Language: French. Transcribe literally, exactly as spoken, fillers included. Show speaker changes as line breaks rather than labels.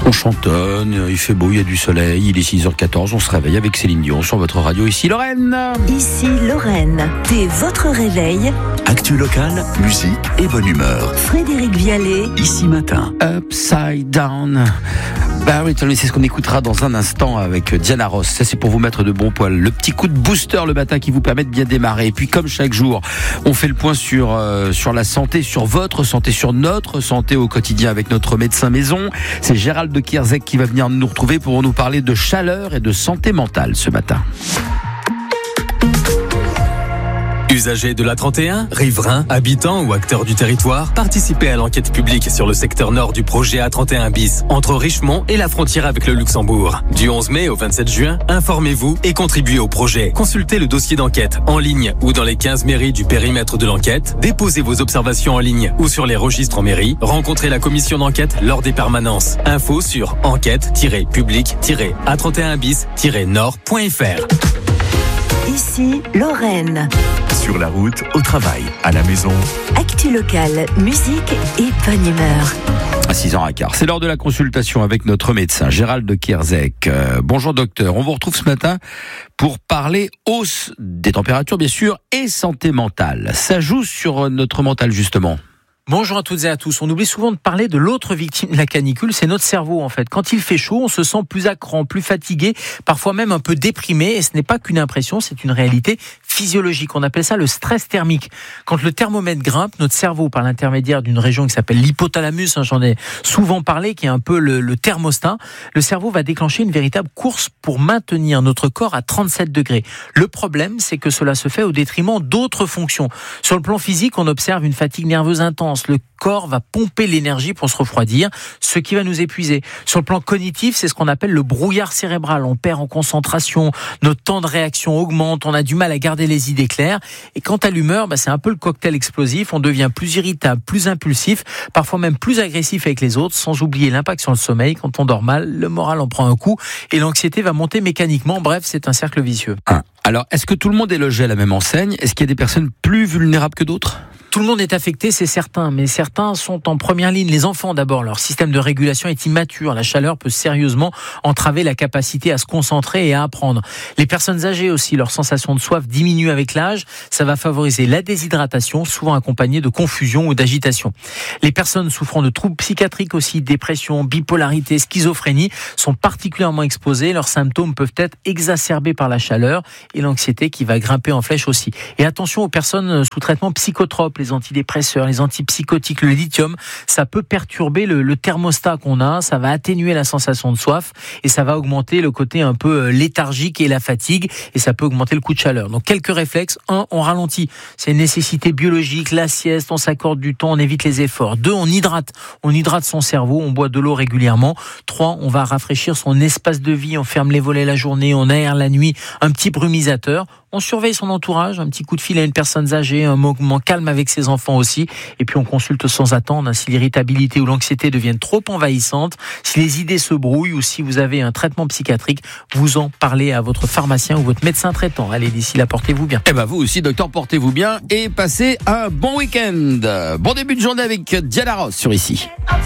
On chantonne, il fait beau, il y a du soleil, il est six heures quatorze, on se réveille avec Céline Dion sur votre radio. Ici Lorraine.
Ici Lorraine, dès votre réveil.
Actu locale, musique et bonne humeur.
Frédéric Vialet.
Ici matin.
Upside Down. Baritone, c'est ce qu'on écoutera dans un instant avec Diana Ross. Ça, c'est pour vous mettre de bon poil. Le petit coup de booster le matin qui vous permet de bien démarrer. Et puis, comme chaque jour, on fait le point sur, euh, sur la santé, sur votre santé, sur notre santé au quotidien avec notre médecin maison. C'est Gérald de Kierzek qui va venir nous retrouver pour nous parler de chaleur et de santé mentale ce matin.
Usagers de l'A trente et un, riverains, habitants ou acteurs du territoire, participez à l'enquête publique sur le secteur nord du projet A trente et un bis, entre Richemont et la frontière avec le Luxembourg. Du onze mai au vingt-sept juin, informez-vous et contribuez au projet. Consultez le dossier d'enquête en ligne ou dans les quinze mairies du périmètre de l'enquête. Déposez vos observations en ligne ou sur les registres en mairie. Rencontrez la commission d'enquête lors des permanences. Info sur enquête tiret public tiret A trente et un bis tiret nord point f r.
Ici Lorraine.
Sur la route, au travail, à la maison.
Actu locale, musique et bonne humeur.
À six heures quinze, c'est l'heure de la consultation avec notre médecin Gérald de Kierzek. Euh, bonjour docteur, on vous retrouve ce matin pour parler hausse des températures bien sûr et santé mentale. Ça joue sur notre mental justement.
Bonjour à toutes et à tous. On oublie souvent de parler de l'autre victime de la canicule, c'est notre cerveau en fait. Quand il fait chaud, on se sent plus à cran, plus fatigué, parfois même un peu déprimé. Et ce n'est pas qu'une impression, c'est une réalité physiologique. On appelle ça le stress thermique. Quand le thermomètre grimpe, notre cerveau, par l'intermédiaire d'une région qui s'appelle l'hypothalamus, hein, j'en ai souvent parlé, qui est un peu le, le thermostat, le cerveau va déclencher une véritable course pour maintenir notre corps à trente-sept degrés. Le problème, c'est que cela se fait au détriment d'autres fonctions. Sur le plan physique, on observe une fatigue nerveuse intense. Le corps va pomper l'énergie pour se refroidir, ce qui va nous épuiser. Sur le plan cognitif, c'est ce qu'on appelle le brouillard cérébral. On perd en concentration, notre temps de réaction augmente, on a du mal à garder les idées claires. Et quant à l'humeur, bah, c'est un peu le cocktail explosif. On devient plus irritable, plus impulsif, parfois même plus agressif avec les autres, sans oublier l'impact sur le sommeil. Quand on dort mal, le moral en prend un coup et l'anxiété va monter mécaniquement. Bref, c'est un cercle vicieux.
Ah. Alors, est-ce que tout le monde est logé à la même enseigne ? Est-ce qu'il y a des personnes plus vulnérables que d'autres ?
Tout le monde est affecté, c'est certain, mais certains sont en première ligne. Les enfants d'abord, leur système de régulation est immature. La chaleur peut sérieusement entraver la capacité à se concentrer et à apprendre. Les personnes âgées aussi, leur sensation de soif diminue avec l'âge. Ça va favoriser la déshydratation, souvent accompagnée de confusion ou d'agitation. Les personnes souffrant de troubles psychiatriques aussi, dépression, bipolarité, schizophrénie, sont particulièrement exposées. Leurs symptômes peuvent être exacerbés par la chaleur et l'anxiété qui va grimper en flèche aussi. Et attention aux personnes sous traitement psychotrope, les antidépresseurs, les antipsychotiques, le lithium, ça peut perturber le, le thermostat qu'on a, ça va atténuer la sensation de soif et ça va augmenter le côté un peu léthargique et la fatigue et ça peut augmenter le coup de chaleur. Donc quelques réflexes. Un, on ralentit. C'est une nécessité biologique, la sieste, on s'accorde du temps, on évite les efforts. Deux, on hydrate. On hydrate son cerveau, on boit de l'eau régulièrement. Trois, on va rafraîchir son espace de vie, on ferme les volets la journée, on aère la nuit, un petit brumisateur. On surveille son entourage, un petit coup de fil à une personne âgée, un moment calme avec ses enfants aussi. Et puis on consulte sans attendre, hein, si l'irritabilité ou l'anxiété deviennent trop envahissantes, si les idées se brouillent ou si vous avez un traitement psychiatrique, vous en parlez à votre pharmacien ou votre médecin traitant. Allez, d'ici là, portez-vous bien.
Eh ben vous aussi, docteur, portez-vous bien et passez un bon week-end. Bon début de journée avec Diana Ross sur Ici.